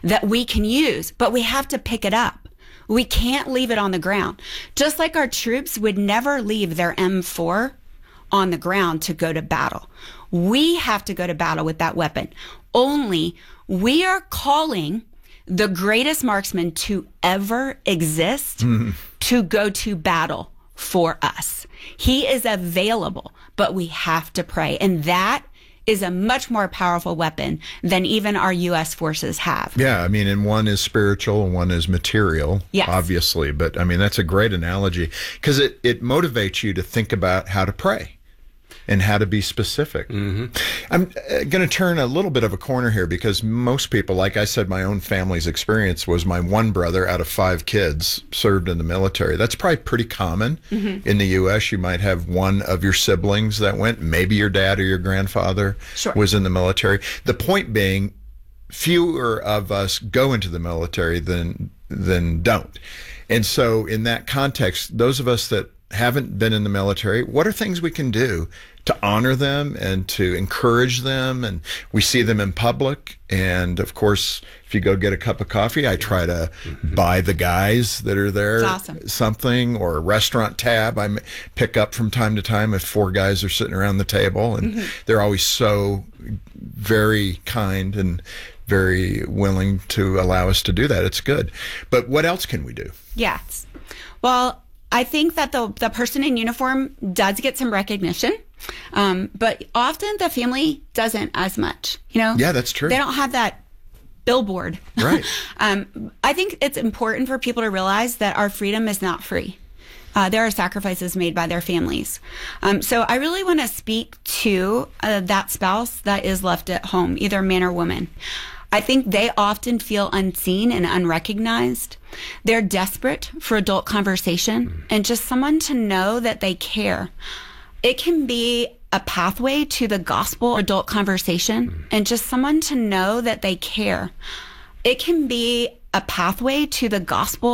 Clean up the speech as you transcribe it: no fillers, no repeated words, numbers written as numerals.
that we can use, but we have to pick it up. We can't leave it on the ground. Just like our troops would never leave their M4 on the ground to go to battle. We have to go to battle with that weapon. Only we are calling the greatest marksman to ever exist to go to battle for us. He is available, but we have to pray. And that is a much more powerful weapon than even our U.S. forces have. Yeah, I mean, and one is spiritual and one is material, yes, obviously. But I mean, that's a great analogy because it motivates you to think about how to pray and how to be specific. I'm going to turn a little bit of a corner here because most people, like I said, my own family's experience was my one brother out of 5 kids served in the military. That's probably pretty common in the U.S. You might have one of your siblings that went, maybe your dad or your grandfather was in the military. The point being, fewer of us go into the military than don't. And so in that context, those of us that haven't been in the military, what are things we can do to honor them and to encourage them? And we see them in public. And of course, if you go get a cup of coffee, I try to buy the guys that are there something, or a restaurant tab I pick up from time to time if 4 guys are sitting around the table. And they're always so very kind and very willing to allow us to do that. It's good. But what else can we do? Yes. Well, I think that the person in uniform does get some recognition, but often the family doesn't as much, you know? Yeah, that's true. They don't have that billboard. Right. I think it's important for people to realize that our freedom is not free. There are sacrifices made by their families. So I really want to speak to that spouse that is left at home, either man or woman. I think they often feel unseen and unrecognized. They're desperate for adult conversation and just someone to know that they care. It can be a pathway to the gospel, adult conversation, and just someone to know that they care. It can be a pathway to the gospel